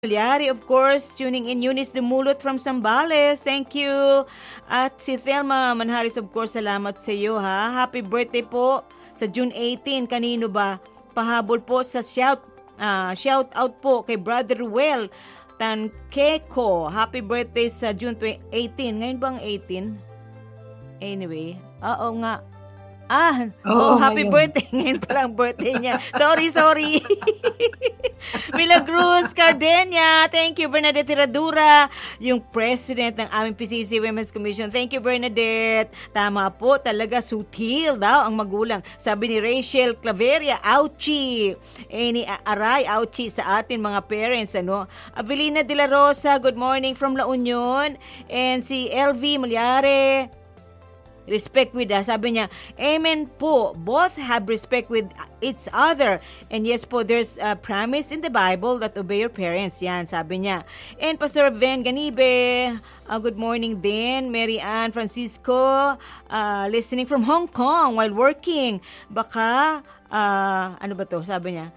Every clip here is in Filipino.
Cagliari, of course, tuning in. Eunice Dumulot from Zambales, thank you. At si Thelma Manharis, of course, salamat sa iyo, ha. Happy birthday po sa June 18. Kanino ba? Pahabol po sa shout out po kay Brother Ruel Tankeko. Happy birthday sa June 18. Ngayon bang 18? Anyway, oo nga. Happy birthday. Ngayon palang birthday niya. Sorry. Milagros Cardenia. Thank you, Bernadette Tiradura, yung president ng aming PCC Women's Commission. Thank you, Bernadette. Tama po, talaga sutil daw ang magulang. Sabi ni Rachel Claveria, ouchie. Ni Aray, ouchie sa atin mga parents. Avelina De La Rosa, good morning from La Union. And si LV Mulyare, respect with us. Sabi niya, amen po. Both have respect with each other. And yes po, there's a promise in the Bible that obey your parents. Yan, sabi niya. And Pastor Ben Ganibe, good morning din. Mary Ann Francisco, listening from Hong Kong while working. Baka, ano ba to? Sabi niya,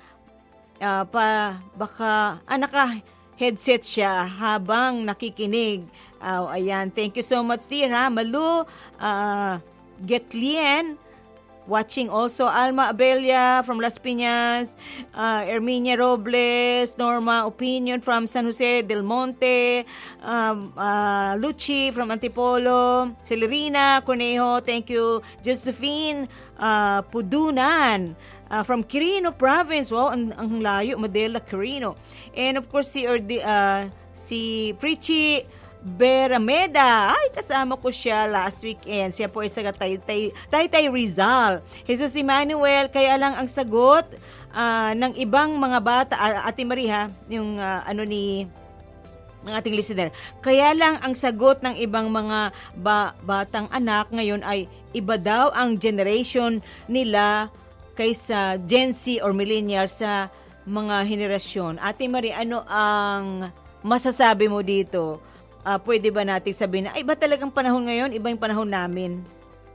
baka, naka-headset siya habang nakikinig. Ayan, thank you so much, dear, ha? Malu, Getlien, watching also. Alma Abelia from Las Piñas, Erminia Robles, Norma Opinion from San Jose del Monte, Luchi from Antipolo, Celerina Cornejo, thank you. Josephine Pudunan, from Quirino Province. Wow, ang layo, Madela, Quirino. And of course, si Frichi Berameda. Ay, kasama ko siya last weekend. Siya po ay sa Taytay Rizal. Jesus Emmanuel, kaya lang ang sagot ng ibang mga bata, Ate Maria, yung ng ating listener. Kaya lang ang sagot ng ibang mga batang anak ngayon ay iba daw ang generation nila kaysa Gen Z or millennial sa mga henerasyon. Ate Maria, ano ang masasabi mo dito? Pwede ba natin sabihin na, iba talagang panahon ngayon, iba yung panahon namin?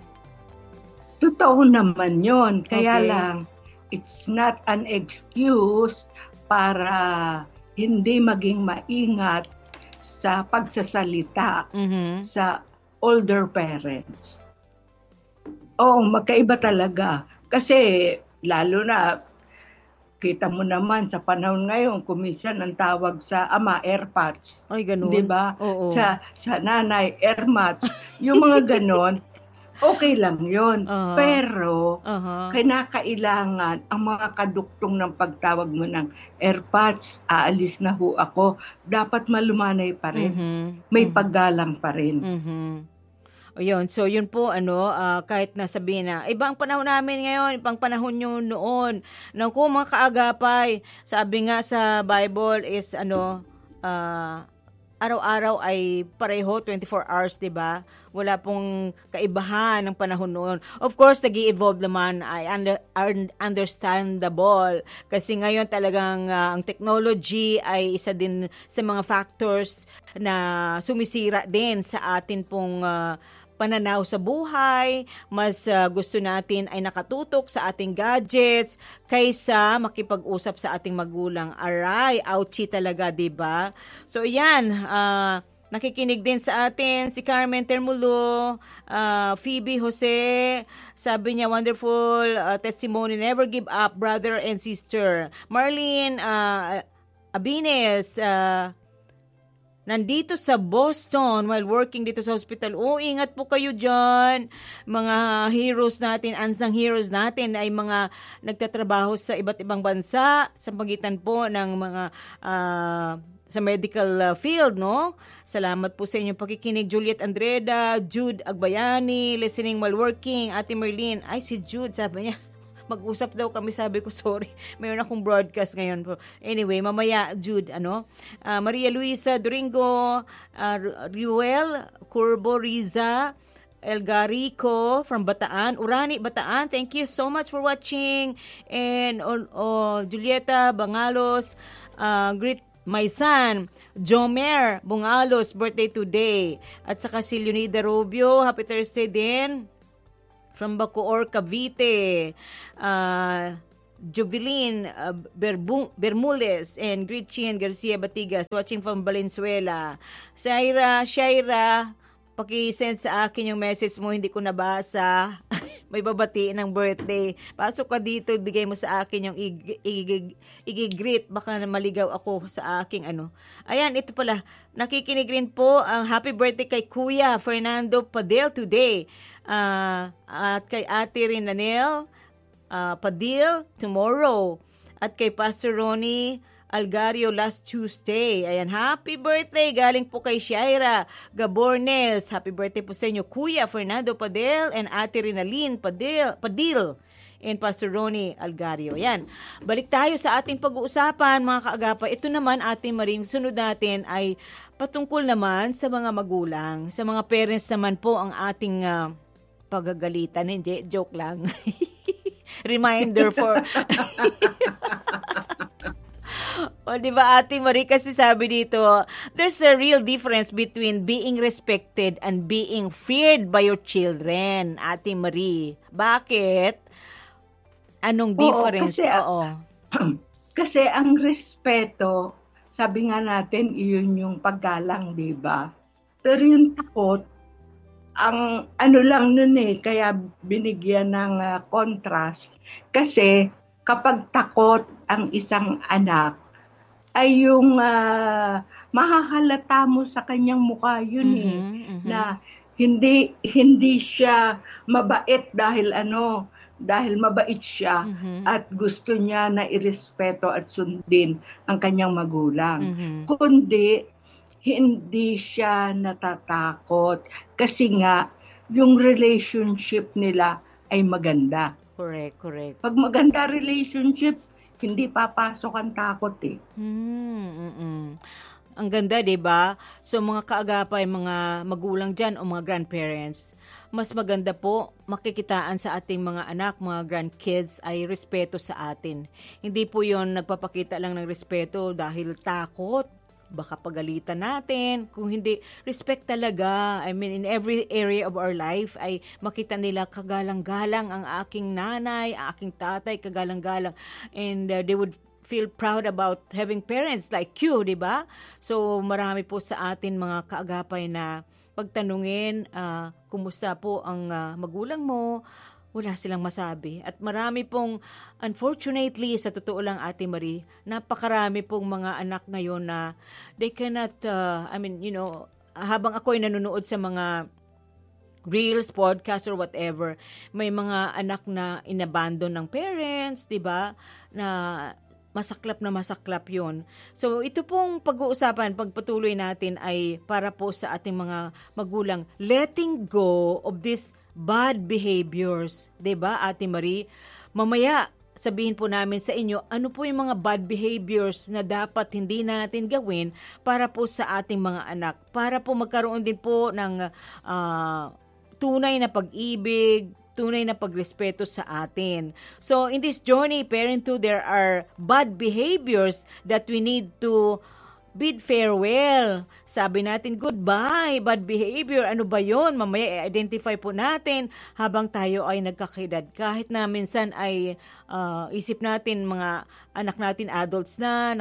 Totoo naman yon. Kaya lang, it's not an excuse para hindi maging maingat sa pagsasalita sa older parents. Oo, magkaiba talaga. Kasi lalo na, kita mo naman sa panahon ngayon, kuminsan ang tawag sa ama, airpods. Ay, ganun. Diba? Oo. Sa nanay, airmats. Yung mga ganon, okay lang yun. Pero, kinakailangan ang mga kaduktong ng pagtawag mo ng airpods, aalis na ho ako, dapat malumanay pa rin. May paggalang pa rin. Ayun, so yun po, kahit nasabihin na, ibang panahon namin ngayon, ibang panahon nyo noon. Naku, mga kaagapay, sabi nga sa Bible is, araw-araw ay pareho, 24 hours, diba? Wala pong kaibahan ng panahon noon. Of course, nag-i-evolve naman, ay understandable. Kasi ngayon talagang ang technology ay isa din sa mga factors na sumisira din sa atin pong pananaw sa buhay. Mas gusto natin ay nakatutok sa ating gadgets kaysa makipag-usap sa ating magulang. Aray, ouchie talaga, diba? So, yan. Nakikinig din sa atin si Carmen Termulo, Phoebe Jose, sabi niya, wonderful testimony, never give up, brother and sister. Marlene Abines, nandito sa Boston while working dito sa hospital. Ingat po kayo dyan. Mga heroes natin, unsung heroes natin ay mga nagtatrabaho sa iba't ibang bansa sa pagitan po ng mga sa medical field, no? Salamat po sa inyong pakikinig. Juliet Andreda, Jude Agbayani, listening while working. Ate Merlin, ay si Jude, sabi niya, mag-usap daw kami, sabi ko, sorry, mayroon akong broadcast ngayon. Anyway, mamaya, Jude, Maria Luisa Doringo, Ruel Curbo Riza, Elgarico from Bataan, Urani, Bataan, thank you so much for watching. And Julieta Bangalos, greet my son, Jomer Bungalos, birthday today. At saka si Leonida Rubio, happy Thursday din. From Bacoor, Cavite. Jovelyn Bermúdez and Gretchen Garcia Batigas watching from Valenzuela. Shaira, paki-send sa akin yung message mo, hindi ko nabasa. May babatiin ng birthday. Pasok ka dito, bigay mo sa akin yung i-greet. Baka na maligaw ako sa aking ano. Ayan, ito pala. Nakikinig rin po ang happy birthday kay Kuya Fernando Padel today. At kay Ate Rinanel Padil tomorrow. At kay Pastor Ronnie Algario last Tuesday. Ayan, happy birthday galing po kay Shaira Gabornes. Happy birthday po sa inyo, Kuya Fernando Padel and Ate Rinalyn Padil and Pastor Ronnie Algario. Ayan, balik tayo sa ating pag-uusapan mga kaagapay. Ito naman ating maring sunod natin ay patungkol naman sa mga magulang. Sa mga parents naman po ang ating pagagalitan. Hindi, joke lang. Reminder for... O, di ba, Ate Marie, kasi sabi dito, there's a real difference between being respected and being feared by your children, Ate Marie. Bakit? Anong difference? Kasi ang respeto, sabi nga natin, iyon yung paggalang, di ba? Pero yung takot, ang ano lang nun kaya binigyan ng contrast. Kasi kapag takot ang isang anak, ay yung mahahalata mo sa kanyang mukha yun na hindi siya mabait dahil mabait siya at gusto niya na irespeto at sundin ang kanyang magulang. Kundi hindi siya natatakot kasi nga yung relationship nila ay maganda. Correct. Pag maganda relationship, hindi papasok ang takot Ang ganda, 'di ba? So mga kaagapay, mga magulang diyan o mga grandparents, mas maganda po makikitaan sa ating mga anak, mga grandkids ay respeto sa atin. Hindi po 'yon nagpapakita lang ng respeto dahil takot. Baka pagalitan natin. Kung hindi, respect talaga. I mean, in every area of our life ay makita nila kagalang-galang ang aking nanay, ang aking tatay, kagalang-galang. And they would feel proud about having parents like you, di ba? So, marami po sa atin mga kaagapay na pagtanungin, kumusta po ang magulang mo, wala silang masabi. At marami pong, unfortunately, sa totoo lang, Ate Marie, napakarami pong mga anak ngayon na they cannot, habang ako'y nanonood sa mga reels, podcast, or whatever, may mga anak na inabandon ng parents, di ba? Na masaklap yun. So, ito pong pag-uusapan, pagpatuloy natin ay para po sa ating mga magulang, letting go of this bad behaviors, 'di ba, Ate Marie? Mamaya sabihin po namin sa inyo ano po yung mga bad behaviors na dapat hindi natin gawin para po sa ating mga anak, para po magkaroon din po ng tunay na pag-ibig, tunay na pagrespeto sa atin. So in this journey parenthood, there are bad behaviors that we need to bid farewell. Sabi natin, goodbye, bad behavior. Ano ba yon? Mamaya i-identify po natin habang tayo ay nagkakaedad. Kahit na minsan ay isip natin mga anak natin adults na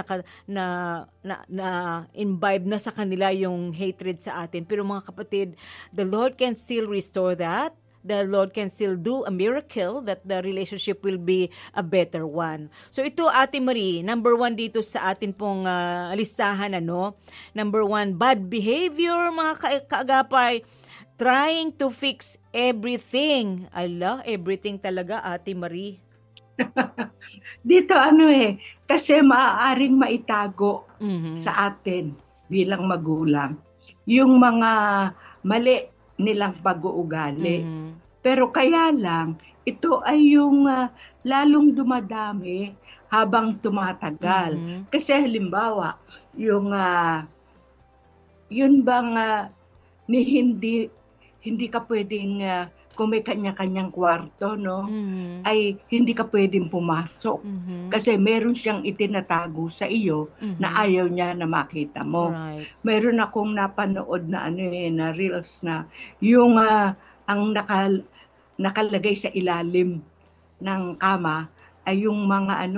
imbibe na sa kanila yung hatred sa atin. Pero mga kapatid, the Lord can still restore that. The Lord can still do a miracle that the relationship will be a better one. So ito, Ate Marie, number 1 dito sa atin pong listahan, Number 1, bad behavior, mga kaagapay, trying to fix everything. Everything talaga, Ate Marie. Dito kasi maaaring maitago sa atin bilang magulang yung mga mali nilang pag-uugali. Pero kaya lang, ito ay yung lalong dumadami habang tumatagal. Kasi halimbawa, yun bang hindi ka pwedeng kung may kanya-kanyang kwarto, ay hindi ka pwedeng pumasok. Kasi meron siyang itinatago sa iyo na ayaw niya na makita mo. Right. Meron akong napanood na na reels na yung ang nakalagay sa ilalim ng kama ay yung mga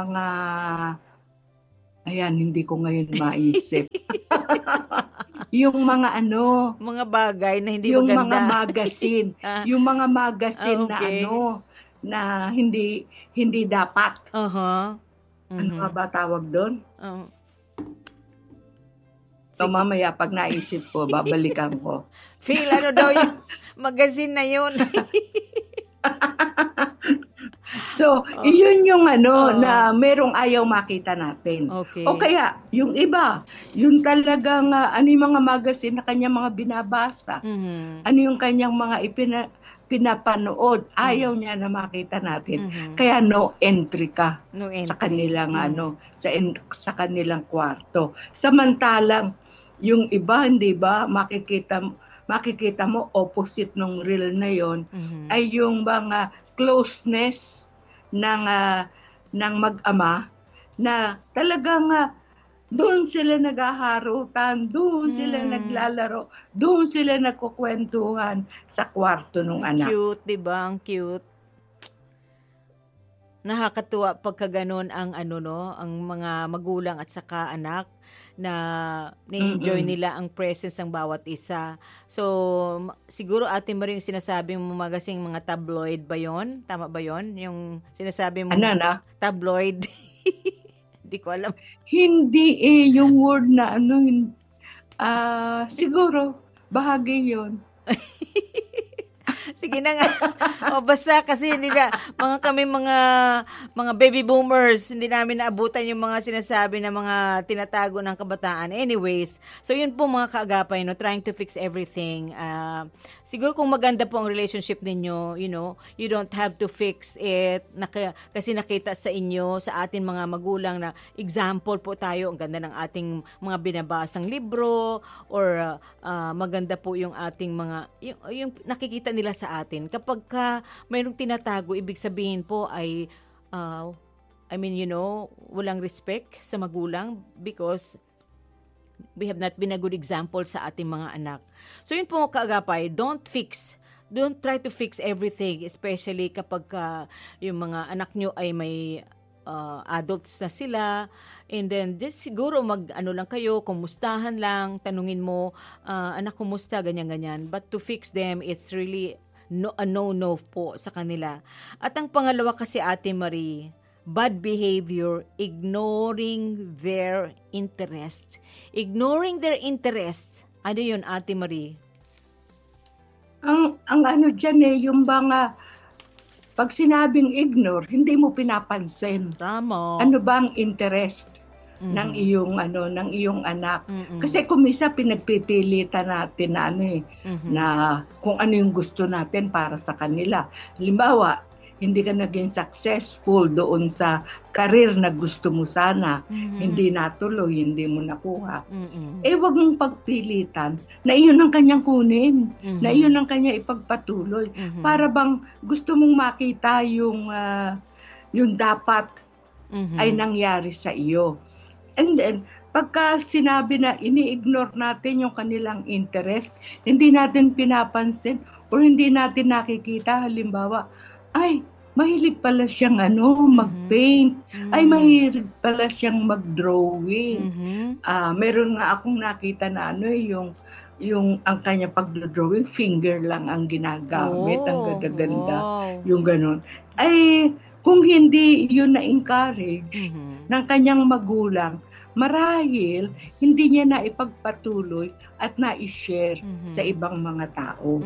ayan, hindi ko ngayon maisip. Yung mga mga bagay na hindi yung maganda. mga magazine, yung mga magazine okay. na hindi dapat. Ano ba tawag doon? So mamaya pag naisip ko, babalikan ko. Phil, ano daw yung magazine na yun? So, yun yung na merong ayaw makita natin. Okay. O kaya, yung iba, yung talagang yung mga magazine na kanyang mga binabasa, ano yung kanyang mga pinapanood, ayaw niya na makita natin. Kaya no entry ka sa kanilang sa kanilang kwarto. Samantalang yung iba, hindi ba, makikita mo opposite ng reel na yon ay yung mga closeness ng mag-ama na talagang doon sila naghaharutan, doon sila naglalaro, doon sila nagkukwentuhan sa kwarto ng anak. Cute, 'di ba? Ang cute. Nakakatuwa pagka ganun ang ang mga magulang at saka anak na ni-enjoy nila ang presence ng bawat isa. So, siguro Ate Marie, yung sinasabi mo magasing mga tabloid ba yon? Tama ba yon? Yung sinasabi mo tabloid? Hindi ko alam. Hindi yung word na siguro bahagi yon. Sige na nga. O basta kasi mga baby boomers, hindi namin naabutan yung mga sinasabi na mga tinatago ng kabataan. Anyways, so yun po mga kaagapay, trying to fix everything. Siguro kung maganda po ang relationship ninyo, you don't have to fix it kasi nakita sa inyo, sa atin mga magulang na example po tayo, ang ganda ng ating mga binabasang libro or maganda po yung ating mga yung nakikita nila sa atin. Kapag mayroong tinatago, ibig sabihin po ay walang respect sa magulang because we have not been a good example sa ating mga anak. So yun po kaagapay, don't try to fix everything, especially kapag yung mga anak nyo ay may adults na sila. And then, just siguro lang kayo, kumustahan lang, tanungin mo, anak, kumusta, ganyan-ganyan. But to fix them, it's really a no po sa kanila. At ang pangalawa kasi, Ate Marie, bad behavior, ignoring their interest. Ignoring their interest. Ano yun, Ate Marie? Ang dyan yung mga pag sinabing ignore, hindi mo pinapansin. Tama. Ano ba ang interest ng iyong anak? Kasi kung minsan pinagpipilitan natin na kung ano yung gusto natin para sa kanila. Halimbawa, hindi ka naging successful doon sa career na gusto mo sana, hindi natuloy, hindi mo nakuha. Wag mong pagpilitan na iyon ang kanyang kunin, na iyon ang kanya ipagpatuloy. Para bang gusto mong makita yung dapat ay nangyari sa iyo. And then, pagka sinabi na ini-ignore natin yung kanilang interest, hindi natin pinapansin o hindi natin nakikita, halimbawa, ay, mahilig pala siyang mag-paint. Ay, mahilig pala siyang mag-drawing. Meron nga akong nakita na yung ang kanya pag-drawing, finger lang ang ginagamit. Ang ganda-ganda. Yung ganun. Ay, kung hindi yun na-encourage ng kanyang magulang, marahil hindi niya na ipagpatuloy at na-share sa ibang mga tao.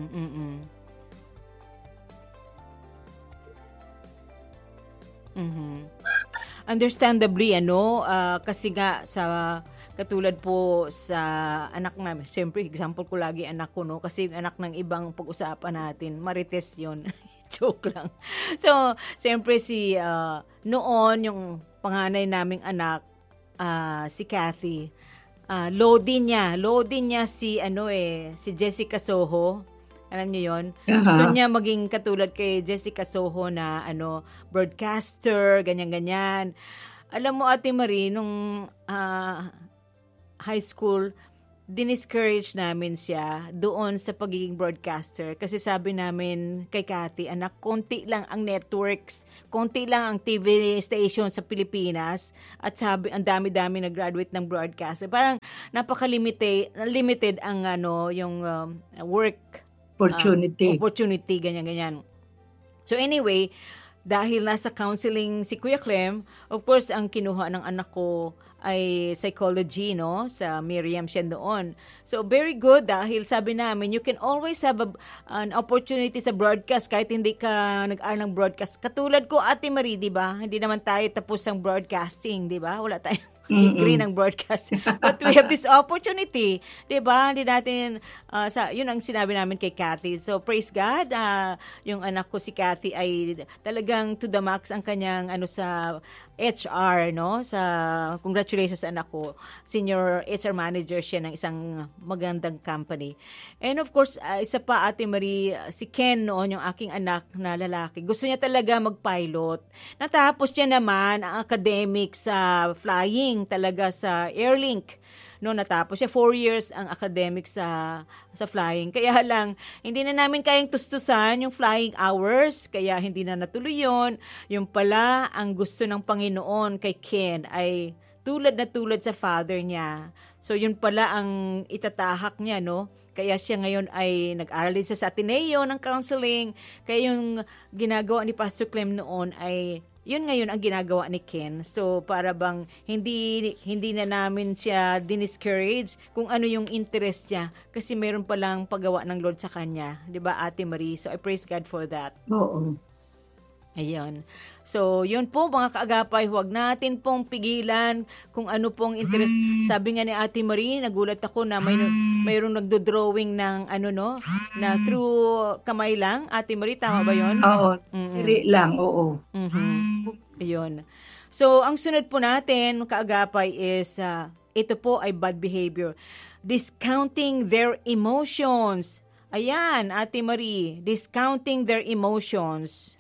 Understandably, kasi nga sa katulad po sa anak namin, siyempre example ko lagi anak ko, kasi anak ng ibang pag-usapan natin, marites yon. Joke lang. So, siyempre noon yung panganay naming anak, si Kathy, loading niya si Jessica Soho. Alam niyo yon? Gusto niya maging katulad kay Jessica Soho na broadcaster, ganyan-ganyan. Alam mo, Ate Marie, nung high school, diniscourage namin siya doon sa pagiging broadcaster. Kasi sabi namin kay Cathy, anak, konti lang ang networks, konti lang ang TV station sa Pilipinas, at sabi, ang dami-dami nag-graduate ng broadcaster. Parang napaka-limited ang yung work opportunity, ganyan-ganyan. So anyway, dahil nasa counseling si Kuya Clem, of course, ang kinuha ng anak ko ay psychology, no? Sa Miriam siya doon. So, very good dahil sabi namin, you can always have an opportunity sa broadcast kahit hindi ka nag-aral ng broadcast. Katulad ko, Ate Marie, di ba? Hindi naman tayo tapos ng broadcasting, di ba? Wala tayong degree ng broadcast. But we have this opportunity, di ba? Hindi natin, yun ang sinabi namin kay Cathy. So, praise God, yung anak ko si Cathy ay talagang to the max ang kanyang sa HR, no? Congratulations sa anak ko. Senior HR manager siya ng isang magandang company. And of course, isa pa, Ate Marie, si Ken noon, yung aking anak na lalaki. Gusto niya talaga mag-pilot. Natapos niya naman ang academic sa flying, talaga sa Airlink. No, natapos siya 4 years ang academic sa flying. Kaya lang, hindi na namin kayang tustusan yung flying hours, kaya hindi na natuloy yun. Yung pala, ang gusto ng Panginoon kay Ken ay tulad sa father niya. So, yun pala ang itatahak niya, no? Kaya siya ngayon ay nag-aral din sa Ateneo ng counseling. Kaya yung ginagawa ni Pastor Clem noon ay yun ngayon ang ginagawa ni Ken. So, para bang hindi na namin siya diniscourage kung ano yung interest niya kasi meron palang paggawa ng Lord sa kanya. 'Di ba, Ate Marie? So, I praise God for that. Oo. Ayun. So, yun po mga kaagapay, huwag natin pong pigilan kung ano pong interest. Sabi nga ni Ate Marie, nagulat ako na mayroong nagdo-drawing ng na through kamay lang. Ate Marie, tama ba yun? Oo, lang, oo. Ayun. So, ang sunod po natin, kaagapay, is ito po ay bad behavior. Discounting their emotions. Ayan, Ate Marie, discounting their emotions.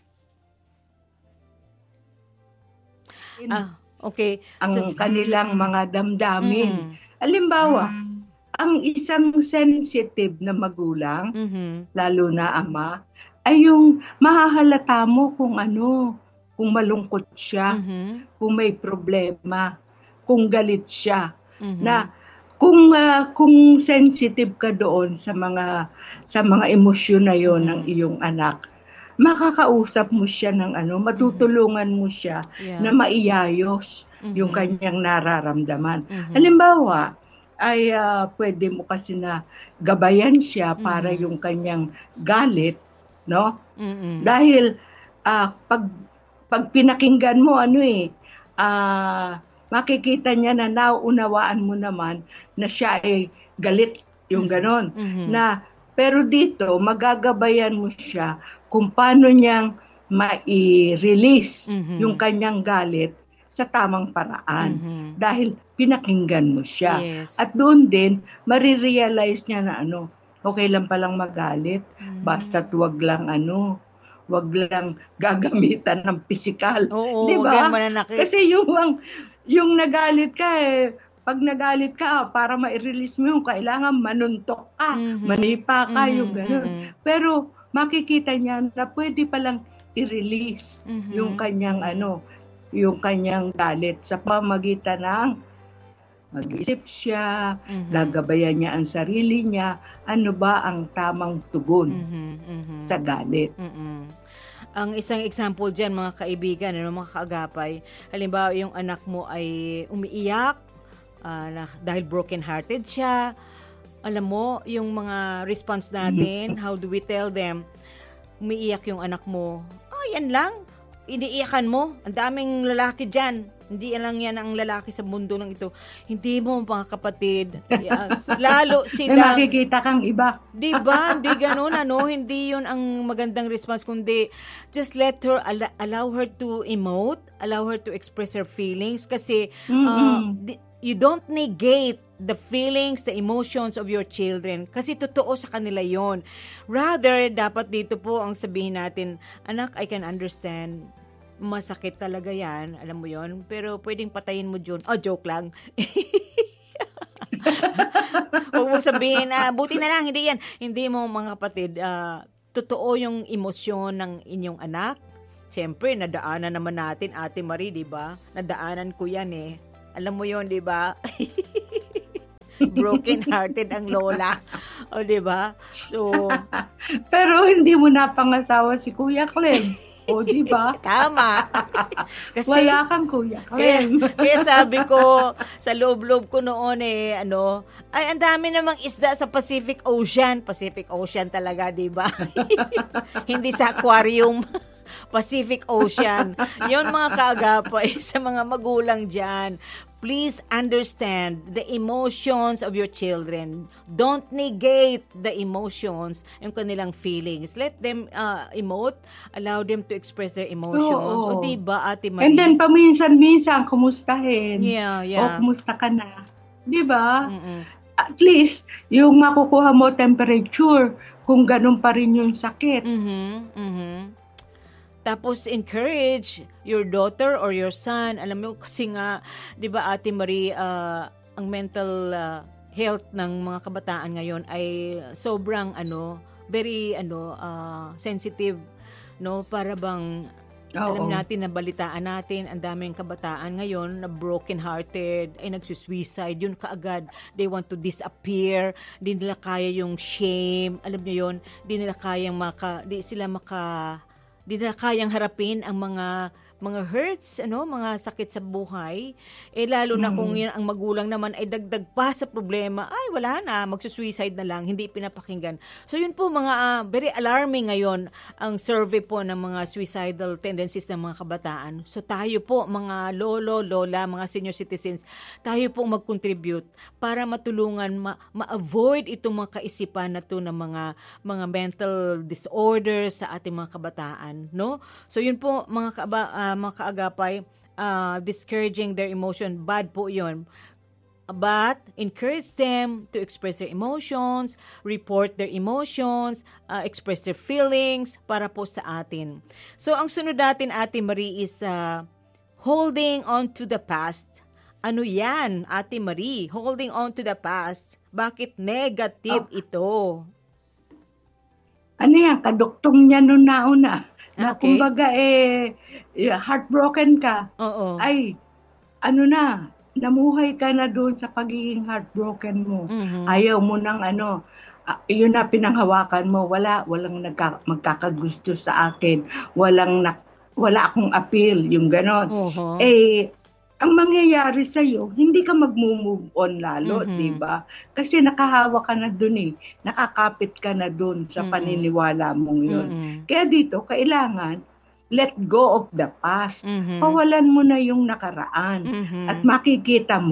Okay. Ang kanilang mga damdamin. Halimbawa, ang isang sensitive na magulang, lalo na ama, ay yung mahahalata mo kung kung malungkot siya, kung may problema, kung galit siya. Na kung sensitive ka doon sa mga emosyon na yon ng iyong anak, makakausap mo siya ng matutulungan mo siya na maiyayos yung kanyang nararamdaman. Halimbawa, ay pwede mo kasi na gabayan siya para yung kanyang galit, no? Dahil pag pinakinggan mo makikita niya na nauunawaan mo naman na siya ay galit, yung ganon. Pero dito, magagabayan mo siya kung paano niyang mai-release yung kanyang galit sa tamang paraan. Dahil pinakinggan mo siya. Yes. At doon din, marirealize niya na okay lang palang magalit, basta't wag lang gagamitan ng pisikal. Oo, diba? wag lang mananakit. Kasi yung nagalit ka pag nagalit ka, para ma-release mo yung kailangan manuntok ka, manipa ka, yung gano'n. Pero makikita niya na pwede palang i-release yung kanyang yung kanyang galit sa pamagitan ng mag-isip siya, gagabayan niya ang sarili niya, ano ba ang tamang tugon sa galit. Ang isang example dyan, mga kaibigan, mga kaagapay, halimbawa yung anak mo ay umiiyak, dahil broken-hearted siya. Alam mo, yung mga response natin, how do we tell them, umiiyak yung anak mo, yan lang, iniiyakan mo, ang daming lalaki dyan, hindi lang yan ang lalaki sa mundo ng ito. Hindi mo, mga kapatid, lalo silang... May makikita kang iba. Diba? Hindi ganun, hindi yun ang magandang response, kundi just let her, allow her to emote, allow her to express her feelings, kasi you don't negate the feelings, the emotions of your children kasi totoo sa kanila yon. Rather, dapat dito po ang sabihin natin, anak, I can understand. Masakit talaga yan, alam mo yon, pero pwedeng patayin mo dyan. Joke lang. Huwag mong sabihin, buti na lang, hindi yan. Hindi mo, mga kapatid, totoo yung emosyon ng inyong anak. Siyempre, nadaanan naman natin, Ate Marie, di ba? Nadaanan ko yan eh. Alam mo yon, di ba? Broken-hearted ang lola. O, di ba? So, pero hindi mo napangasawa si Kuya Clem. O, di ba? Tama. Kasi, wala kang Kuya Clem. Kaya sabi ko, sa loob-loob ko noon ay ang dami namang isda sa Pacific Ocean. Pacific Ocean talaga, di ba? Hindi sa aquarium. Pacific Ocean. Yon, mga kaagapay, sa mga magulang dyan. Please understand the emotions of your children. Don't negate the emotions and kanilang feelings. Let them emote. Allow them to express their emotions. O diba, Ate Marie? And then, paminsan-minsan, kumustahin. Yeah. O, kumusta ka na? Diba? At least, yung makukuha mo temperature, kung ganun pa rin yung sakit. Tapos encourage your daughter or your son. Alam mo kasi nga, 'di ba, Ate Marie, ang mental health ng mga kabataan ngayon ay sobrang very sensitive, no? Para bang alam natin, nabalitaan natin, ang daming kabataan ngayon na broken-hearted, ay nagsusuicide, yun kaagad. They want to disappear, di nila kaya yung shame, alam niyo yun, di nila kayang di nila kayang harapin ang mga hurts, mga sakit sa buhay. Lalo na kung yan ang magulang naman ay dagdag pa sa problema, ay wala na, magsusuicide na lang, hindi pinapakinggan. So yun po, mga very alarming ngayon ang survey po ng mga suicidal tendencies ng mga kabataan. So tayo po, mga lolo, lola, mga senior citizens, tayo po mag-contribute para matulungan, ma-avoid itong mga kaisipan na to ng mga mental disorders sa ating mga kabataan, no? So yun po, mga kaagapay, discouraging their emotion, bad po yun. But encourage them to express their emotions, report their emotions, express their feelings para po sa atin. So ang sunod natin, Ate Marie, is holding on to the past. Ano yan, Ate Marie? Holding on to the past. Bakit negative ito? Ano yan? Kaduktong niya noon nauna. Na kumbaga heartbroken ka. Ay, namuhay ka na doon sa pagiging heartbroken mo. Ayaw mo ng yun na pinanghawakan mo. Walang magkakagusto sa akin. Wala akong appeal, yung ganon. Ang mangyayari sa'yo, hindi ka mag-move on lalo, di ba? Kasi nakahawa ka na dun nakakapit ka na dun sa paniniwala mong yun. Kaya dito, kailangan, let go of the past. Pawalan mo na yung nakaraan. At makikita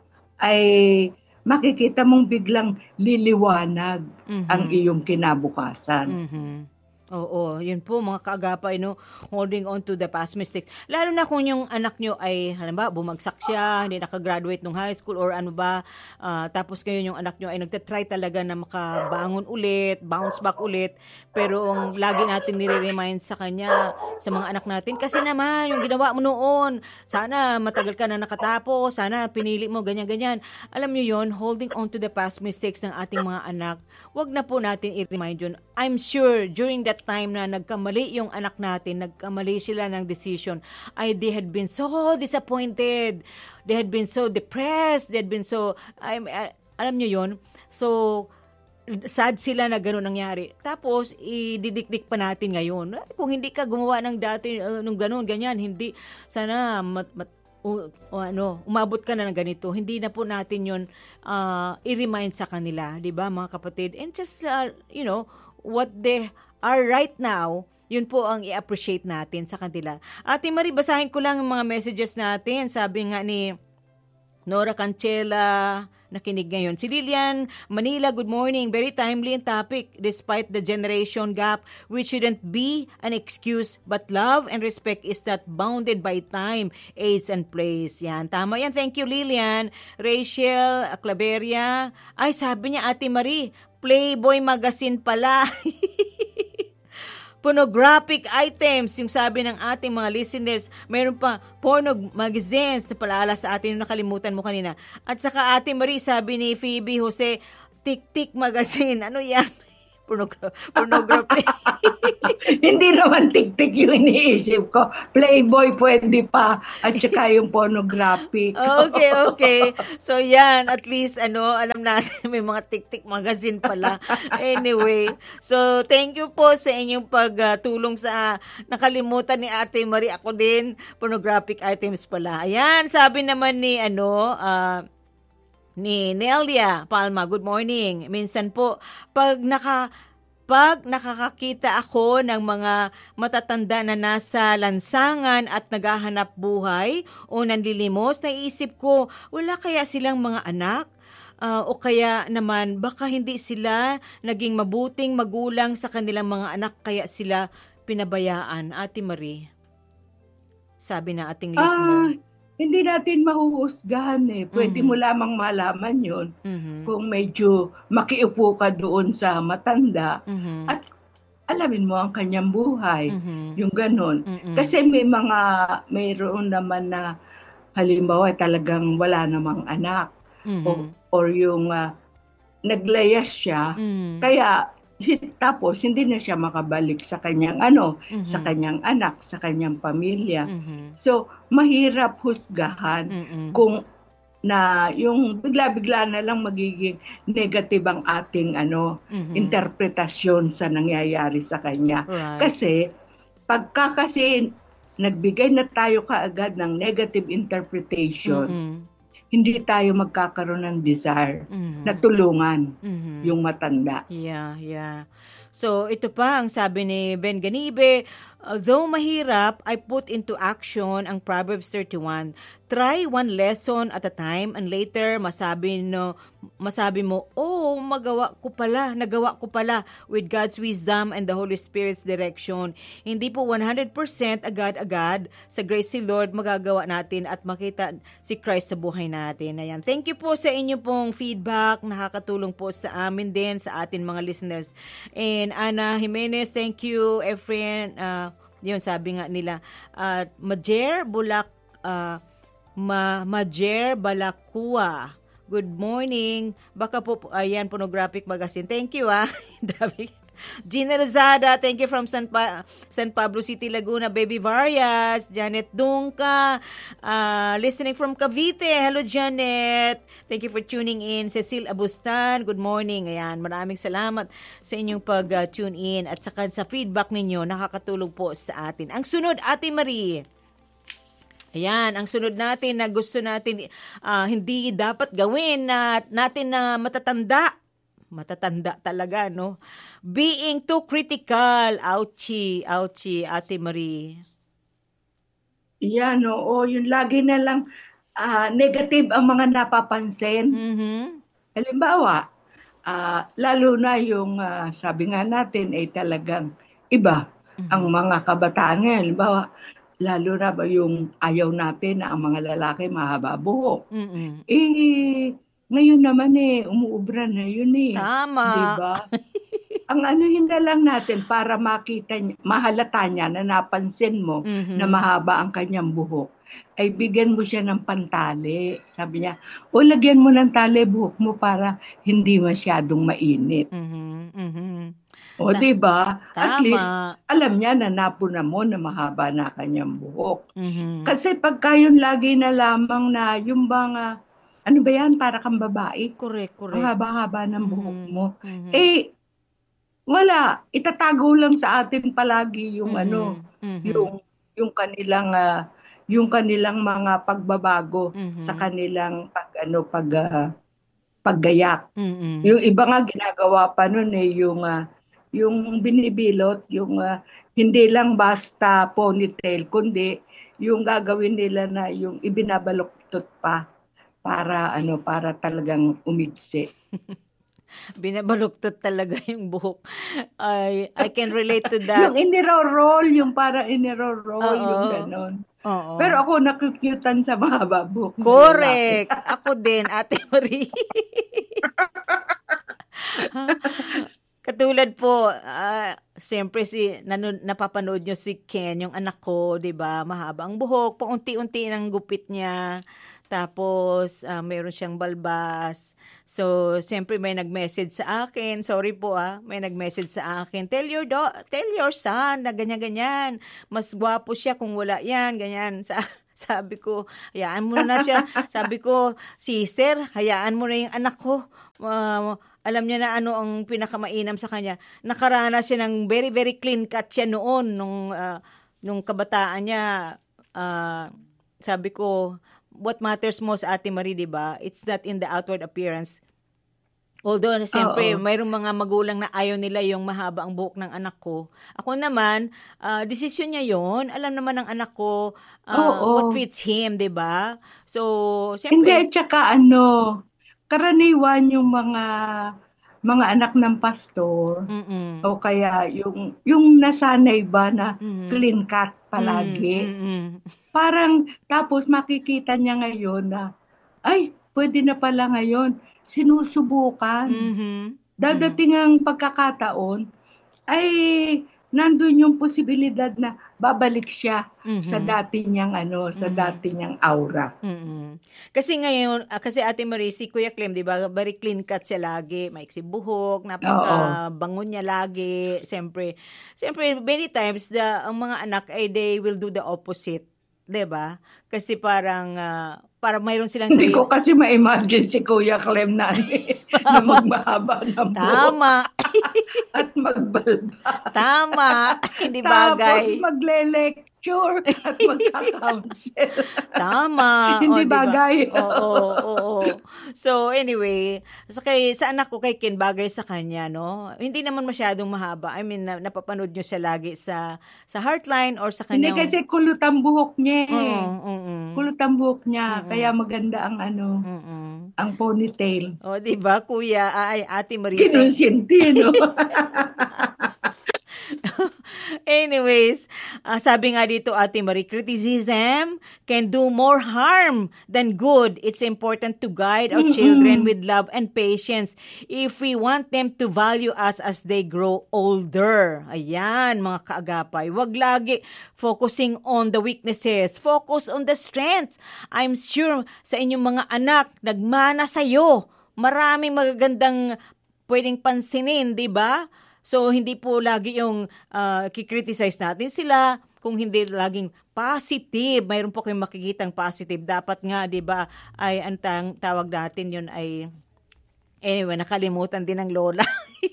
mong biglang liliwanag ang iyong kinabukasan. Oo, yun po, mga kaagapay, holding on to the past mistakes. Lalo na kung yung anak nyo ay, halimbawa, bumagsak siya, hindi nakagraduate ng high school or tapos ngayon yung anak nyo ay nagtatry talaga na makabangon ulit, bounce back ulit, pero ang lagi natin nire-remind sa kanya, sa mga anak natin, kasi naman, yung ginawa mo noon, sana matagal ka na nakatapos, sana pinili mo, ganyan-ganyan. Alam nyo yun, holding on to the past mistakes ng ating mga anak, wag na po natin i-remind yun. I'm sure, during that time na nagkamali yung anak natin, nagkamali sila ng decision, they had been so disappointed, they had been so depressed, they had been so, alam nyo yun, so sad sila na gano'n nangyari. Tapos, ididikdik pa natin ngayon. Kung hindi ka gumawa ng dati, nung gano'n, ganyan, hindi, sana umabot ka na ng ganito. Hindi na po natin yun i-remind sa kanila, di ba, mga kapatid? And just, what they are right now, yun po ang i-appreciate natin sa kanila. Ate Marie, basahin ko lang ang mga messages natin. Sabi nga ni Nora Cancela, nakinig ngayon. Si Lilian Manila, good morning. Very timely and topic despite the generation gap, which shouldn't be an excuse, but love and respect is not bounded by time, age, and place. Yan, tama yan. Thank you, Lilian. Rachel Claveria, ay sabi niya, Ate Marie, Playboy magazine pala. Pornographic items, yung sabi ng ating mga listeners, mayroon pa porno magazines na palaala sa atin, yung nakalimutan mo kanina. At saka Ate Marie, sabi ni Phoebe Jose, Tik-tik magazine. Ano yan? Pornography. Hindi naman tik-tik yung iniisip ko. Playboy pwede pa. At saka yung pornographic. Okay. So yan, at least alam natin may mga tik-tik magazine pala. Anyway, so thank you po sa inyong pagtulong sa nakalimutan ni Ate Marie. Ako din, pornographic items pala. Ayan, sabi naman ni ni Nelia Palma, good morning. Minsan po, pag nakakakita ako ng mga matatanda na nasa lansangan at naghahanap buhay o nanlilimos, naisip ko, wala kaya silang mga anak? O kaya naman, baka hindi sila naging mabuting magulang sa kanilang mga anak, kaya sila pinabayaan. Ate Marie, sabi na ating listener. Hindi natin mahuhusgahan eh. Pwede mo lamang malaman yun kung medyo makiupo ka doon sa matanda at alamin mo ang kanyang buhay. Yung ganon. Kasi mayroon naman na halimbawa talagang wala namang anak or yung naglayas siya. Kaya tapos hindi na siya makabalik sa kanyang sa kanyang anak, sa kanyang pamilya. So mahirap husgahan kung na yung bigla-bigla na lang magiging negative ang ating interpretasyon sa nangyayari sa kanya. Right. Kasi pagka nagbigay na tayo kaagad ng negative interpretation, hindi tayo magkakaroon ng desire na tulungan yung matanda. Yeah. So, ito pa ang sabi ni Ben Ganibe, though mahirap, I put into action ang Proverbs 31. Try one lesson at a time and later masabi mo, nagawa ko pala with God's wisdom and the Holy Spirit's direction. Hindi po 100% agad-agad sa grace si Lord magagawa natin at makita si Christ sa buhay natin. Ayan. Thank you po sa inyo pong feedback. Nakakatulong po sa amin din, sa atin mga listeners. And Ana Jimenez, thank you. Efren, yun sabi nga nila, Majer Balakua. Good morning. Baka po, ayan, Pornographic Magazine. Thank you, Gina Rosada, thank you from San Pablo City, Laguna. Baby Varias, Janet Dungka, listening from Cavite. Hello, Janet. Thank you for tuning in. Cecil Abustan, good morning. Ayan, maraming salamat sa inyong pag-tune in at saka sa feedback ninyo. Nakakatulong po sa atin. Ang sunod, Ate Marie. Ayan, ang sunod natin na gusto natin hindi dapat gawin natin na matatanda talaga, no? Being too critical. Ouchie, Ate Marie. Yan, oo. Yung lagi na lang negative ang mga napapansin. Halimbawa, lalo na yung sabi nga natin ay talagang iba ang mga kabataan ngayon. Halimbawa, lalo na ba yung ayaw natin na ang mga lalaki mahaba buhok. Ngayon naman umuubra na yun Tama. Diba? Ang anuhin na lang natin para mahalata niya na napansin mo na mahaba ang kanyang buhok, ay bigyan mo siya ng pantali. Sabi niya, lagyan mo ng tali buhok mo para hindi masyadong mainit. Diba? At least, alam niya na napuna mo na mahaba na kanyang buhok. Kasi pagka yun lagi na lamang na yung bang, ano ba yan, para kang babae? Correct. Ang haba-haba ng buhok mo. Wala. Itatago lang sa atin palagi yung yung kanilang mga pagbabago sa kanilang paggayak. Yung iba nga ginagawa pa nun yung binibilot, yung hindi lang basta ponytail, kundi yung gagawin nila na yung ibinabaluktot pa para talagang umigsi. Binabaluktot talaga yung buhok. I can relate to that. Yung iniro-roll, yung yung ganon. Pero ako nakukyutan sa mahaba buhok. Correct. Ako din, Ate Marie. Katulad po, siyempre napapanood nyo si Ken, yung anak ko, 'di ba? Mahaba ang buhok, paunti-unti ng gupit niya. Tapos, mayroon siyang balbas. So, siyempre may nag-message sa akin. Sorry po may nag-message sa akin. Tell your son na ganyan-ganyan. Mas gwapo siya kung wala yan, ganyan. Sabi ko, hayaan mo na siya. Sabi ko, sister, hayaan mo na yung anak ko. Alam niya na ano ang pinakamainam sa kanya. Nakaranas siya ng very, very clean cut siya noon. Nung kabataan niya, sabi ko, what matters most, Ate Marie, diba? It's not in the outward appearance. Although, siyempre, mayroong mga magulang na ayaw nila yung mahaba ang buhok ng anak ko. Ako naman, desisyon niya yon. Alam naman ng anak ko what fits him, di ba? So, siyempre... Hindi, tsaka karaniwan yung mga anak ng pastor, o kaya yung nasanay ba na clean cut palagi. Parang, tapos makikita niya ngayon na, ay, pwede na pala ngayon. Sinusubukan. Dadating ang pagkakataon, ay nandun yung posibilidad na babalik siya sa dati niyang sa dati niyang aura. Kasi ngayon, kasi Ate Marie, si Kuya Clem, di ba, very clean cut siya lagi, maiksi buhok, napaka-bango niya lagi. Siyempre, many times, ang mga anak ay they will do the opposite. Diba? Kasi parang mayroon silang sarili. Hindi ko kasi ma-imagine si Kuya Clem na magmahaba ng buhok. Tama. At magbalba. Tama. Hindi bagay. Tapos magle-lecture at magka-counsel. Tama. Hindi bagay. Oo. So anyway, sa anak ko kay Ken, bagay sa kanya, no? Hindi naman masyadong mahaba. I mean, napapanood nyo siya lagi sa Heartline or sa kanyang... Hindi kasi kulot ang buhok niya. Kulot ang buhok niya. Kaya maganda ang ang ponytail. O, di ba, Kuya? Ate Marita. Kinusinti, no? Anyways, sabi nga dito, Ate Marie, criticism can do more harm than good. It's important to guide our children with love and patience if we want them to value us as they grow older. Ayan, mga kaagapay. Wag lagi focusing on the weaknesses. Focus on the strengths. I'm sure sa inyong mga anak, nagmana sa'yo. Maraming magagandang pwedeng pansinin, di ba? So, hindi po lagi yung kikriticize natin sila, kung hindi laging positive. Mayroon po kayong makikitang positive. Dapat nga, di ba, ay ang tawag natin yun ay, anyway, nakalimutan din ng lola.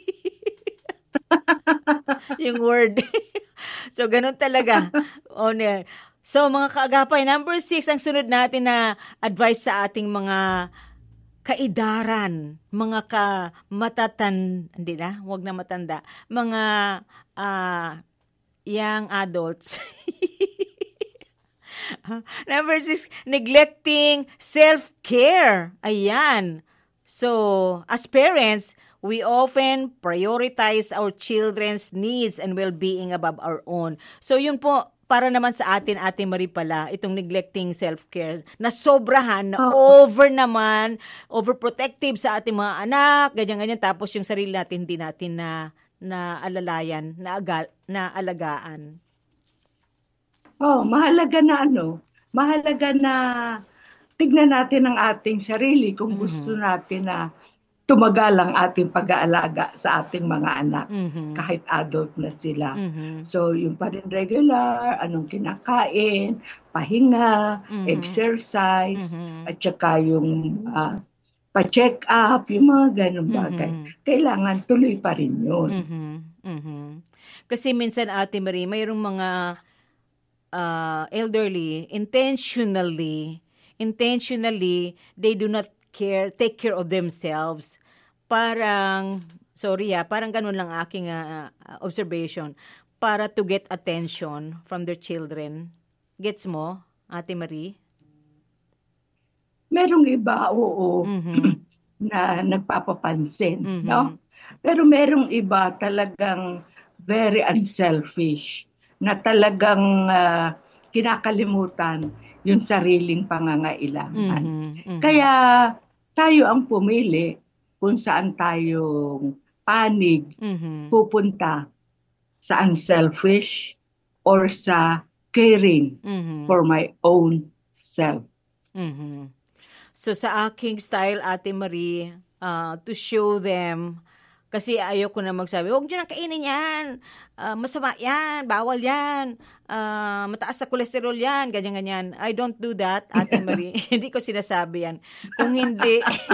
Yung word. So, ganun talaga. So, mga kaagapay, number 6, ang sunod natin na advice sa ating mga kaidaran, mga wag na matanda, mga young adults. Number 6, neglecting self-care. Ayan. So, as parents, we often prioritize our children's needs and well-being above our own. So, yun po, para naman sa atin, Ate Marie pala, itong neglecting self-care, na sobrahan, na overprotective sa ating mga anak, ganyan-ganyan, tapos yung sarili natin, hindi natin na alalayan, na alagaan. Mahalaga na tignan natin ang ating sarili kung gusto natin na tumagal ang ating pag-aalaga sa ating mga anak, kahit adult na sila. So, yung pa rin regular, anong kinakain, pahinga, exercise, at saka yung pa-check up, yung mga ganun bagay. Kailangan tuloy pa rin yun. Kasi minsan, Ate Marie, mayroong mga elderly, intentionally, they do not take care of themselves. Parang ganun lang aking observation, para to get attention from their children. Gets mo, Ate Marie? Merong iba, na nagpapapansin, no? Pero merong iba talagang very unselfish, na talagang kinakalimutan yung sariling pangangailangan. Kaya tayo ang pumili kung saan tayong panig pupunta, sa unselfish or sa caring for my own self. So sa aking style, Ate Marie, to show them, kasi ayoko na magsabi, huwag nyo nang kainin yan, masama yan, bawal yan, mataas sa kolesterol yan, ganyan-ganyan. I don't do that, Ate Marie. Hindi ko sinasabi yan. Kung hindi,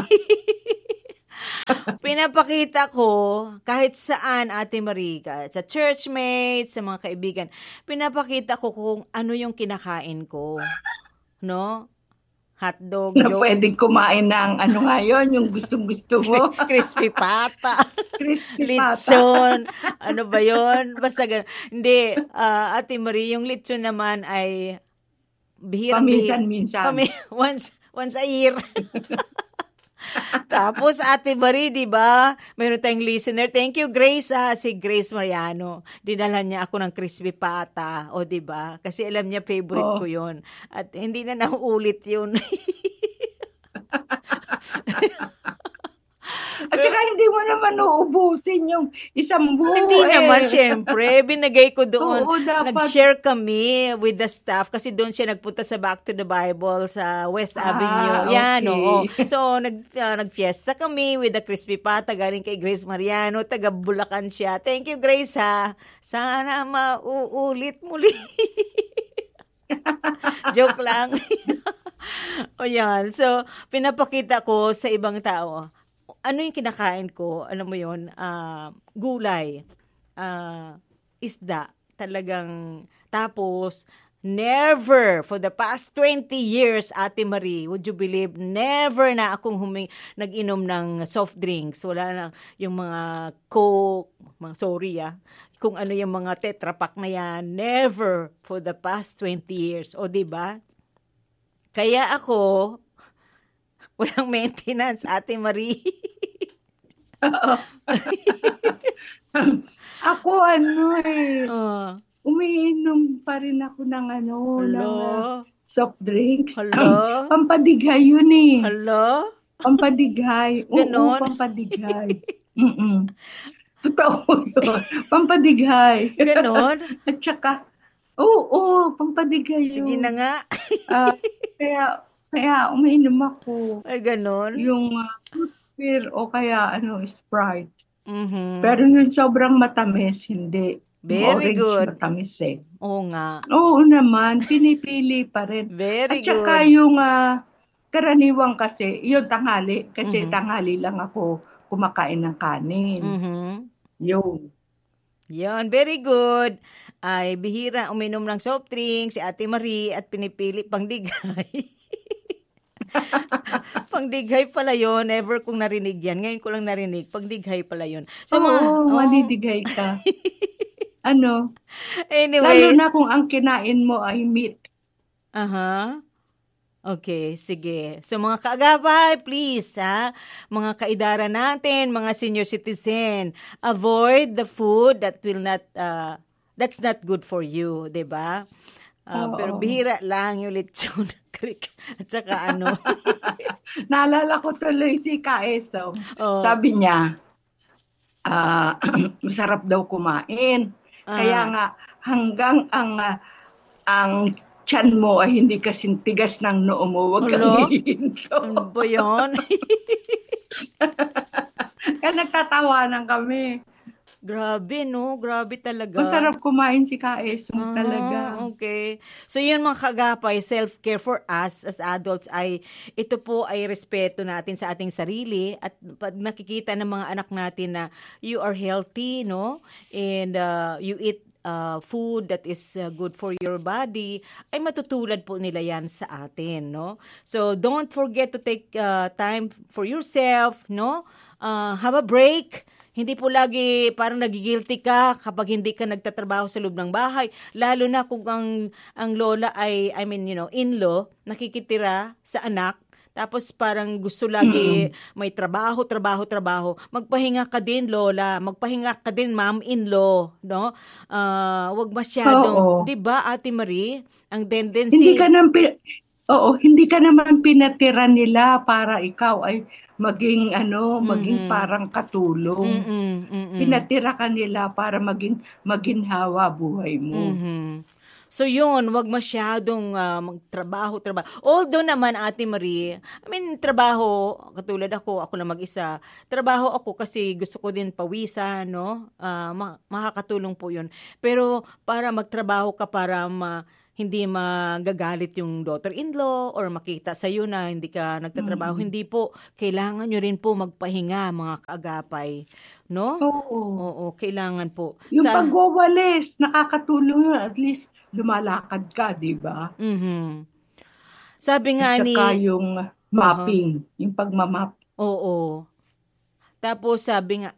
pinapakita ko kahit saan, Ate Marie, sa churchmates, sa mga kaibigan, pinapakita ko kung ano yung kinakain ko. No? Hotdog, Na pwedeng kumain ng ano ngayon, yung gustong-gusto mo. crispy pata, Crispy litson, ano ba yon? Basta ganun. Hindi, Ate Marie, yung litson naman ay Paminsan-minsan. Once a year. Tapos, Ate Marie, di ba? Meron tayong listener. Thank you, Grace, si Grace Mariano. Dinalhan niya ako ng crispy pata. O, di ba? Kasi alam niya, favorite ko yun. At hindi na nauulit yun. At saka hindi mo naman uubusin yung isang buo. Hindi naman, syempre. Binagay ko doon. Oo, dapat. Nag-share kami with the staff kasi doon siya nagpunta sa Back to the Bible sa West Avenue. Yan, okay. oo. So, nag-fiesta kami with the crispy pata galing kay Grace Mariano. Taga Bulacan siya. Thank you, Grace, ha. Sana mauulit muli. Joke lang. O yan. So, pinapakita ko sa ibang tao. Ano yung kinakain ko? Alam mo yun? Gulay. Isda. Talagang, tapos, never, for the past 20 years, Ate Marie, would you believe, never na akong nag-inom ng soft drinks. Wala na yung mga Coke, kung ano yung mga Tetra Pak na yan. Never for the past 20 years. O, diba? Kaya ako, walang maintenance, Ate Marie. Ako umiinom pa rin ako ng ng soft drinks. Pampadigay yun eh. Hello? Pampadigay. Oo, pampadigay. Totoo yun. Pampadigay. Ganon? At saka, oo, pampadigay yun. Sige na nga. Kaya umiinom ako. Ay, ganon? Yung beer o kaya Sprite. Mm-hmm. Pero yung sobrang matamis, hindi. Very Orange good. Matamis eh. Oo nga. Oo naman, pinipili pa rin. Very good. At saka yung karaniwang kasi, yung tanghali, kasi tanghali lang ako kumakain ng kanin. Mm-hmm. Yun, very good. Ay, bihira uminom ng soft drinks si Ate Marie at pinipili pangdigay. Pangdighay pala yun. Never kong narinig yan. Ngayon ko lang narinig. Pangdighay pala yun. So, malidigay ka. Anyways. Lalo na kung ang kinain mo ay meat. Okay, sige. So mga kaagapay, please, mga kaidara natin, mga senior citizen, avoid the food that will not, that's not good for you, diba? Pero bihira lang yung lechon at saka Naalala ko tuloy si Kaesong. Sabi niya, masarap daw kumain. Kaya nga, hanggang ang tiyan mo ay hindi kasing tigas ng noo mo, huwag kang hihinto. Ano ba yun? Kaya nagtatawanan kami. Grabe, no? Grabe talaga. Masarap kumain si Kaesong talaga. Okay. So yun mga kagapay, self-care for us as adults ay, ito po ay respeto natin sa ating sarili at pag nakikita ng mga anak natin na you are healthy, no? And you eat food that is good for your body, ay matutulad po nila yan sa atin, no? So don't forget to take time for yourself, no? Have a break. Hindi po lagi parang nagigilty ka kapag hindi ka nagtatrabaho sa loob ng bahay. Lalo na kung ang lola ay, in-law, nakikitira sa anak. Tapos parang gusto lagi may trabaho. Magpahinga ka din, lola. Magpahinga ka din, mom-in-law. No? Wag masyadong, di ba, Ate Marie? Ang tendency... Hindi ka naman pinatira nila para ikaw ay maging parang katulong. Pinatira ka nila para maging maginhawa buhay mo. So yun, wag masyadong magtrabaho. Although naman, Ate Marie, trabaho, katulad ako na mag-isa, trabaho ako kasi gusto ko din pawisan, no? Makakatulong po yun. Pero para magtrabaho ka para hindi magagalit yung daughter-in-law or makita sa'yo na hindi ka nagtatrabaho. Hindi po. Kailangan nyo rin po magpahinga, mga kaagapay. No? Oo, kailangan po. Yung pagwawalis, nakakatulong yun. At least lumalakad ka, di ba? Sabi nga saka yung mapping, yung pagmamap. Oo. Tapos sabi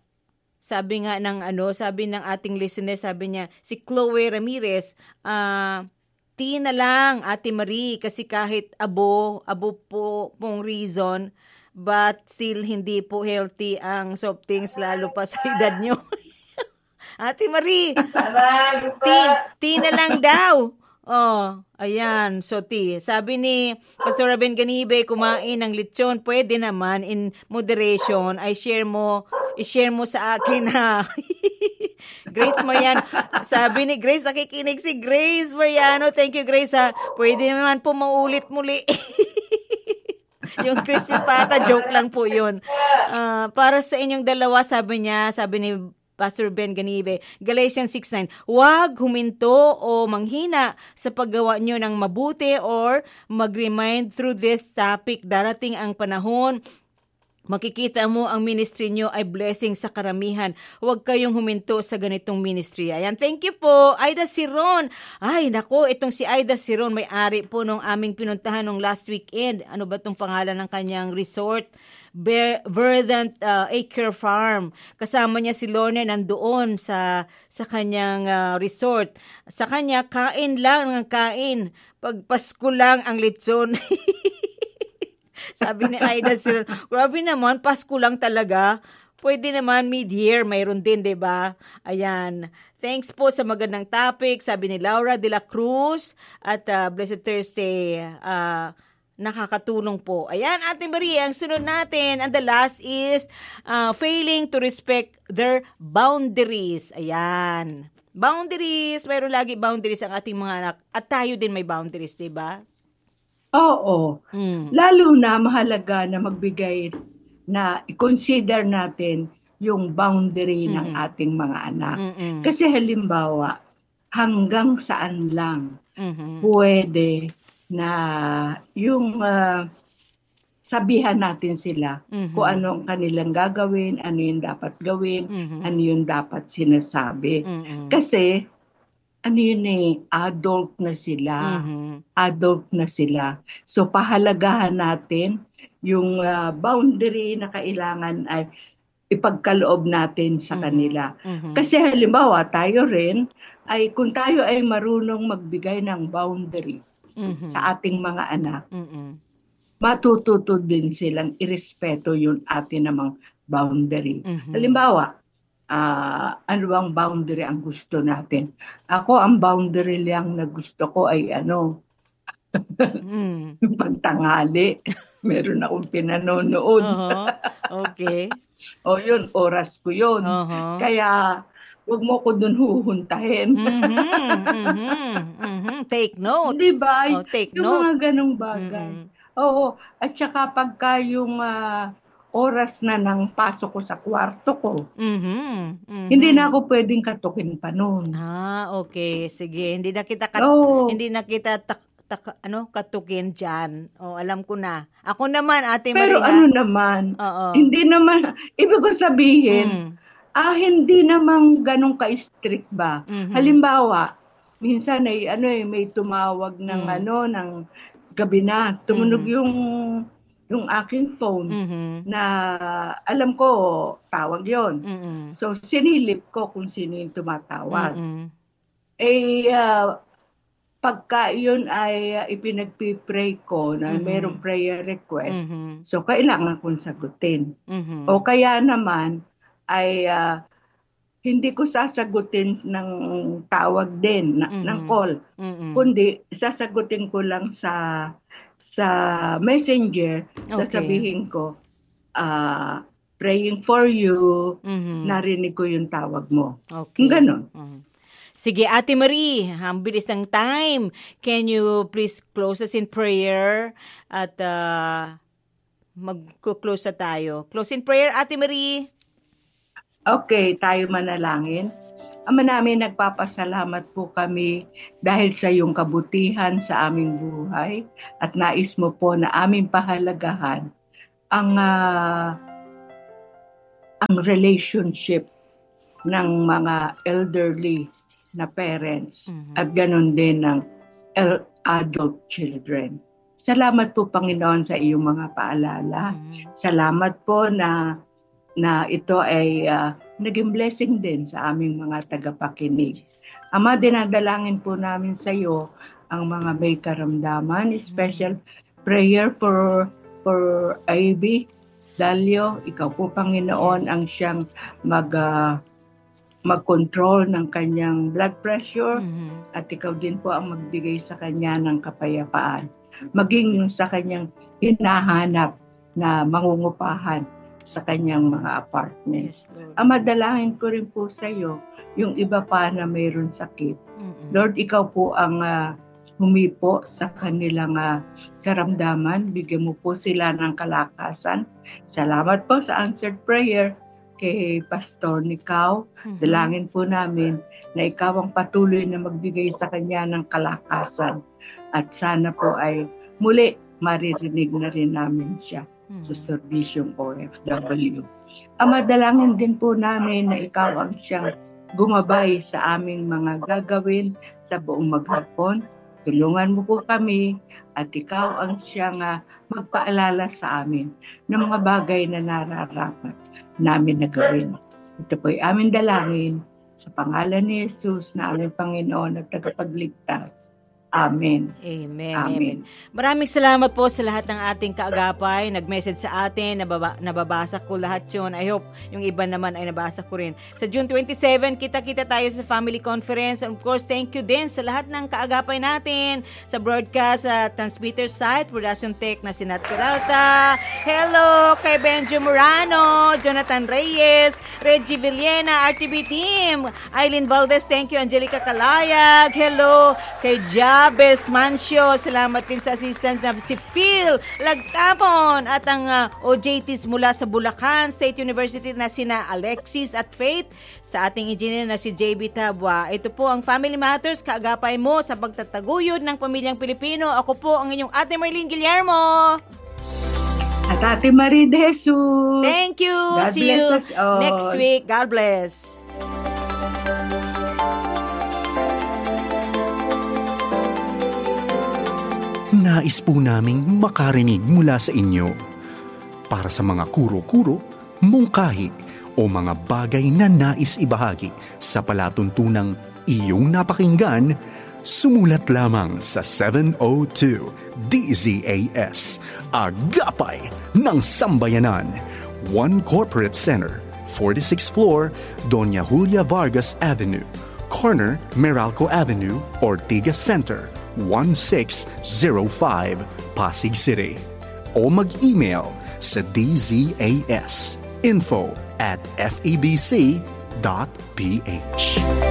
ng ating listener, sabi niya, si Chloe Ramirez, tea na lang, Ate Marie, kasi kahit abo po pong reason, but still hindi po healthy ang soft drinks, lalo pa sa edad nyo. Ate Marie, tea na lang daw. Oh, ayan. So, tea. Sabi ni Pastor Ruben Ganibe, kumain ng lechon, pwede naman in moderation. I-share mo sa akin na Grace Mariano. Sabi ni Grace, nakikinig si Grace Mariano. Thank you, Grace. Pwede naman po maulit muli. Yung crispy pata, joke lang po yun. Para sa inyong dalawa, sabi ni Pastor Ben Ganibe, Galatians 6:9, huwag huminto o manghina sa paggawa nyo ng mabuti or mag-remind through this topic. Darating ang panahon, makikita mo ang ministry nyo ay blessing sa karamihan. Huwag kayong huminto sa ganitong ministry. Ayan, thank you po, Aida Siron. Ay, nako, itong si Aida Siron, may-ari po nung aming pinuntahan nung last weekend. Ano ba itong pangalan ng kanyang resort? Verdant Acre Farm. Kasama niya si Lorna nandoon sa kanyang resort. Sa kanya, kain lang ng kain. Pag Pasko lang ang lechon. Sabi ni Aida Sir, grabe naman, Pasko lang talaga. Pwede naman mid-year, mayroon din, diba? Ayan. Thanks po sa magandang topic. Sabi ni Laura de la Cruz at Blessed Thursday. Nakakatulong po. Ayan, Ate Maria, ang sunod natin, and the last is failing to respect their boundaries. Ayan. Boundaries, mayroon lagi boundaries ang ating mga anak. At tayo din may boundaries, diba? Oo. Lalo na mahalaga na magbigay, na i-consider natin yung boundary ng ating mga anak. Kasi halimbawa, hanggang saan lang pwede na yung sabihan natin sila kung anong kanilang gagawin, ano yung dapat gawin, ano yung dapat sinasabi. Kasi, ano yun adult na sila. Adult na sila. So, pahalagahan natin yung boundary na kailangan ay ipagkaloob natin sa kanila. Kasi halimbawa, tayo rin, ay kung tayo ay marunong magbigay ng boundary sa ating mga anak, matututo din silang irespeto yung ating namang boundary. Halimbawa, ano bang boundary ang gusto natin? Ako, ang boundary lang na gusto ko ay pagtanghali. Meron akong pinanonood. Okay. O yun, oras ko yun. Kaya, huwag mo ko dun huhuntahin. Take note. Diba? Take yung note. mga ganong bagay. Oo. At saka pagka yung oras na ng pasok ko sa kwarto ko, hindi na ako pwedeng katukin pa noon. Okay. Sige. Hindi na kita katukin dyan. Alam ko na. Ako naman, Ate Maria. Pero ano naman, hindi naman, ibig ko sabihin, hindi naman ganun ka-strict ba? Halimbawa, minsan ay may tumawag ng ng gabi na, tumunog yung aking phone na alam ko tawag yon. So sinilip ko kung sino yung tumatawag. Pagka yun ay ipinagpipray ko na mayroong prayer request, so kailangan kong sagutin. O kaya naman ay hindi ko sasagutin ng tawag din, ng call. Kundi sasagutin ko lang sa messenger, sasabihin ko, praying for you, narinig ko yung tawag mo. Okay. Ganon. Sige, Ate Marie, ang bilis ng time. Can you please close us in prayer? At mag-close na tayo. Close in prayer, Ate Marie. Okay, tayo manalangin. Ama namin, nagpapasalamat po kami dahil sa iyong kabutihan sa aming buhay at nais mo po na aming pahalagahan ang relationship ng mga elderly na parents at ganun din ng adult children. Salamat po, Panginoon, sa iyong mga paalala. Salamat po na ito ay naging blessing din sa aming mga tagapakinig. Ama, dinadalangin po namin sa iyo ang mga may karamdaman, special prayer for Ivy Dalio. Ikaw po, Panginoon, ang siyang mag-control ng kanyang blood pressure at ikaw din po ang magbigay sa kanya ng kapayapaan. Maging yung sa kanyang hinahanap na mangungupahan sa kanyang mga apartments. Ama, dalangin ko rin po sa iyo yung iba pa na mayroon sakit. Lord, ikaw po ang humipo sa kanilang karamdaman. Bigyan mo po sila ng kalakasan. Salamat po sa answered prayer kay Pastor Nicao. Dalangin po namin na ikaw ang patuloy na magbigay sa kanya ng kalakasan. At sana po ay muli maririnig na rin namin siya sa serbisyong OFW. Ama, dalangin din po namin na ikaw ang siyang gumabay sa aming mga gagawin sa buong maghapon. Tulungan mo po kami at ikaw ang siyang magpaalala sa amin ng mga bagay na nararapat namin na gawin. Ito po'y aming dalangin sa pangalan ni Jesus na aming Panginoon at tagapagligtas. Amen. Amen. Amen. Maraming salamat po sa lahat ng ating kaagapay. Nag-message sa atin, nababasa ko lahat yun. I hope yung iba naman ay nabasa ko rin. Sa June 27, kita-kita tayo sa family conference. And of course, thank you din sa lahat ng kaagapay natin sa broadcast transmitter site, production tech na si Nat Peralta. Hello kay Benjo Murano, Jonathan Reyes, Reggie Villena, RTB team, Aileen Valdez, thank you, Angelica Kalayag. Hello kay Jabez Mancio, salamat din sa assistance na si Phil Lagtapon at ang OJTs mula sa Bulacan State University na sina Alexis at Faith, sa ating engineer na si JB Tabwa. Ito po ang Family Matters, kaagapay mo sa pagtataguyod ng pamilyang Pilipino. Ako po ang inyong Ate Marlene Guillermo. At Ate Marie de Jesus. Thank you. God See you bless us all. next week. God bless. Nais po naming makarinig mula sa inyo. Para sa mga kuro-kuro, mungkahi o mga bagay na nais ibahagi sa palatuntunang iyong napakinggan, sumulat lamang sa 702 DZAS, Agapay ng Sambayanan, 1 Corporate Center, 46th floor, Doña Julia Vargas Avenue, corner Meralco Avenue, Ortigas Center, 1605, Pasig City. O mag-email sa dzas.info@febc.ph.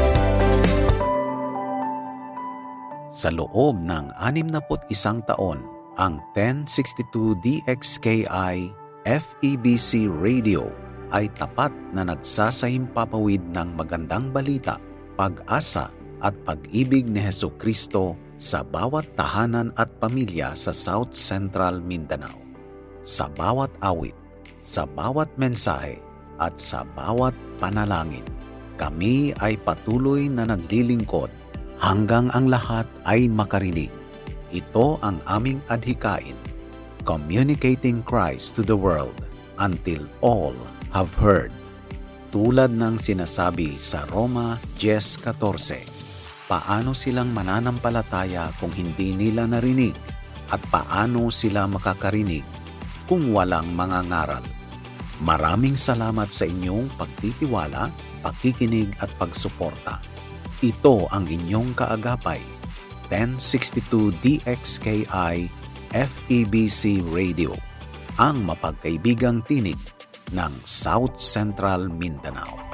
Sa loob ng 61 taon, ang 1062 DXKI FEBC Radio ay tapat na nagsasahimpapawid ng magandang balita, pag-asa at pag-ibig ni Hesukristo sa bawat tahanan at pamilya sa South Central Mindanao. Sa bawat awit, sa bawat mensahe at sa bawat panalangin, kami ay patuloy na naglilingkod hanggang ang lahat ay makarinig. Ito ang aming adhikain, communicating Christ to the world until all have heard. Tulad ng sinasabi sa Roma 10:14, paano silang mananampalataya kung hindi nila narinig? At paano sila makakarinig kung walang mangangaral? Maraming salamat sa inyong pagtitiwala, pakikinig at pagsuporta. Ito ang inyong kaagapay, 1062 DXKI FEBC Radio, ang mapagkaibigang tinig ng South Central Mindanao.